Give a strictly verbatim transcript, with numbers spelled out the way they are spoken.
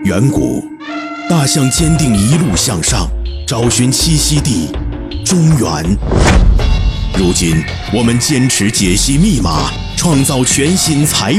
远古，大象坚定一路向上，找寻栖息地中原。如今，我们坚持解析密码，创造全新财